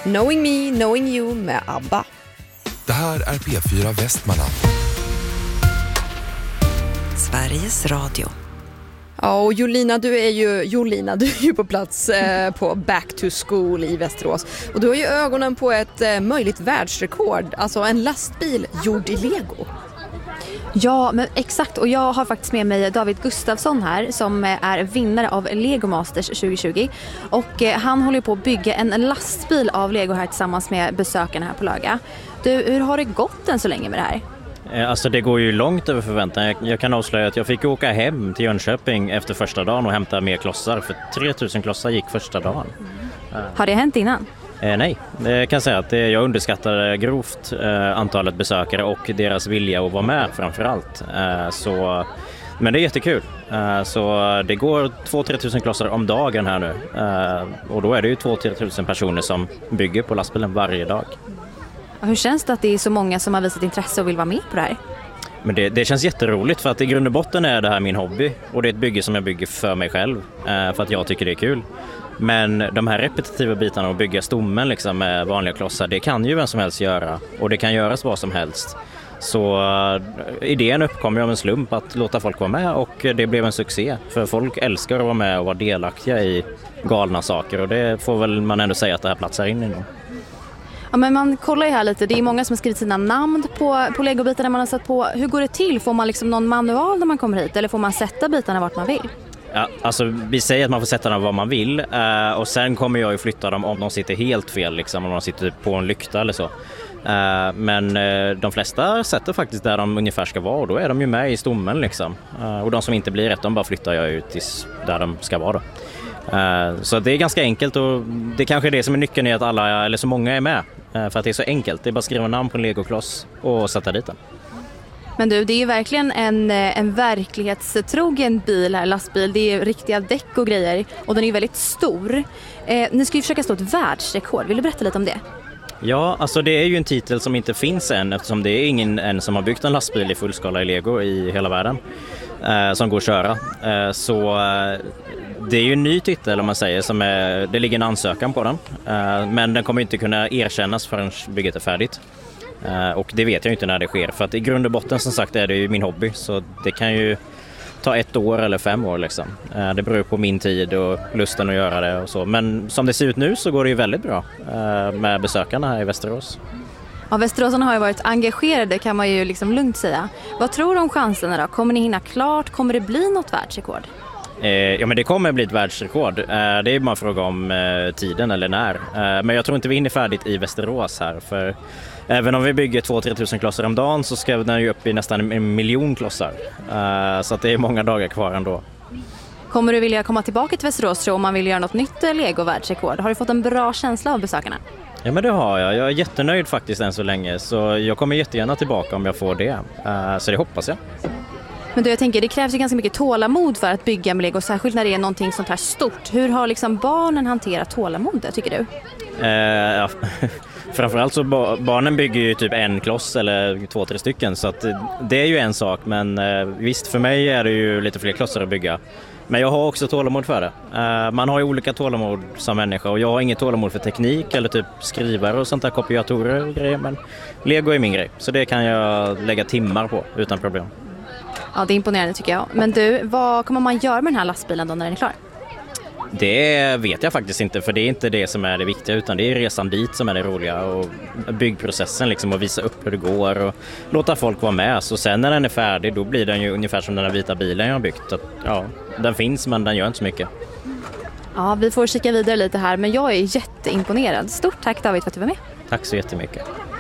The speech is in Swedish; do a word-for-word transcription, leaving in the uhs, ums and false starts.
Knowing Me, Knowing You med ABBA. Det här är P fyra Västmanland. Sveriges Radio. Ja, och Jolina, du är ju, Jolina, du är ju på plats eh, på Back to School i Västerås. Och du har ju ögonen på ett eh, möjligt världsrekord, alltså en lastbil gjord i Lego. Ja, men exakt. Och jag har faktiskt med mig David Gustafsson här som är vinnare av Lego Masters tjugo tjugo. Och eh, han håller på att bygga en lastbil av Lego här tillsammans med besökarna här på Löga. Du, hur har det gått än så länge med det här? Alltså det går ju långt över förväntan. Jag, jag kan avslöja att jag fick åka hem till Jönköping efter första dagen och hämta mer klossar. För tre tusen klossar gick första dagen. Mm. Har det hänt innan? Eh, nej, det kan jag säga att det, jag underskattar grovt eh, antalet besökare och deras vilja att vara med framförallt. Eh, så, men det är jättekul. Eh, så det går två till tre tusen klossar om dagen här nu. Eh, och då är det ju två till tre tusen personer som bygger på lastbilen varje dag. Hur känns det att det är så många som har visat intresse och vill vara med på det här? Men det, det känns jätteroligt för att i grund och botten är det här min hobby. Och det är ett bygge som jag bygger för mig själv. Eh, för att jag tycker det är kul. Men de här repetitiva bitarna att bygga stommen liksom med vanliga klossar, det kan ju vem som helst göra. Och det kan göras vad som helst. Så uh, idén uppkom ju av en slump att låta folk vara med och det blev en succé. För folk älskar att vara med och vara delaktiga i galna saker. Och det får väl man ändå säga att det här platsar in inom. Ja, men man kollar ju här lite. Det är många som har skrivit sina namn på, på Lego-bitarna man har satt på. Hur går det till? Får man liksom någon manual när man kommer hit? Eller får man sätta bitarna vart man vill? Ja, alltså vi säger att man får sätta dem var man vill uh, och sen kommer jag ju flytta dem om de sitter helt fel, liksom, om de sitter på en lykta eller så. Uh, men uh, de flesta sätter faktiskt där de ungefär ska vara och då är de ju med i stommen liksom. Uh, och de som inte blir rätt, de bara flyttar jag ut tills där de ska vara då. Uh, så det är ganska enkelt och det kanske är det som är nyckeln i att alla, eller så många är med. Uh, för att det är så enkelt, det är bara att skriva namn på en legokloss och sätta dit den. Men du, det är ju verkligen en, en verklighetstrogen bil här, lastbil. Det är riktiga däck och grejer och den är ju väldigt stor. Eh, ni ska ju försöka slå ett världsrekord. Vill du berätta lite om det? Ja, alltså det är ju en titel som inte finns än eftersom det är ingen än som har byggt en lastbil i fullskala i Lego i hela världen eh, som går att köra. Eh, så eh, det är ju en ny titel om man säger, som är, det ligger en ansökan på den. Eh, men den kommer inte kunna erkännas förrän bygget är färdigt. Uh, och det vet jag inte när det sker för att i grund och botten som sagt är det ju min hobby så det kan ju ta ett år eller fem år liksom. Uh, det beror på min tid och lusten att göra det och så. Men som det ser ut nu så går det ju väldigt bra uh, med besökarna här i Västerås. Ja, Västeråsarna har ju varit engagerade kan man ju liksom lugnt säga. Vad tror du om chanserna då? Kommer ni hinna klart? Kommer det bli något världsrekord? Eh, ja men det kommer bli ett världsrekord. Eh, det är bara en fråga om eh, tiden eller när. Eh, men jag tror inte vi hinner färdigt i Västerås här. För även om vi bygger två till tre tusen klossar om dagen så ska den ju upp i nästan en miljon klossar. Eh, så att det är många dagar kvar ändå. Kommer du vilja komma tillbaka till Västerås tror om man vill göra något nytt Lego-världsrekord? Har du fått en bra känsla av besökarna? Ja men det har jag. Jag är jättenöjd faktiskt än så länge. Så jag kommer jättegärna tillbaka om jag får det. Eh, så det hoppas jag. Men du, jag tänker, det krävs ju ganska mycket tålamod för att bygga med Lego, särskilt när det är någonting sånt här stort. Hur har liksom barnen hanterat tålamodet, tycker du? Eh, ja. Framförallt så ba- barnen bygger ju typ en kloss eller två, tre stycken så att det är ju en sak. Men eh, visst, för mig är det ju lite fler klossar att bygga. Men jag har också tålamod för det. Eh, man har ju olika tålamod som människa och jag har inget tålamod för teknik eller typ skrivare och sånt där, kopiatorer och grejer. Men Lego är min grej, så det kan jag lägga timmar på utan problem. Ja, det är imponerande tycker jag. Men du, vad kommer man göra med den här lastbilen då när den är klar? Det vet jag faktiskt inte, för det är inte det som är det viktiga utan det är resan dit som är det roliga och byggprocessen liksom, och visa upp hur det går och låta folk vara med. Så sen när den är färdig då blir den ju ungefär som den här vita bilen jag har byggt. Att, ja, den finns men den gör inte så mycket. Ja, vi får kika vidare lite här men jag är jätteimponerad. Stort tack David för att du var med. Tack så jättemycket.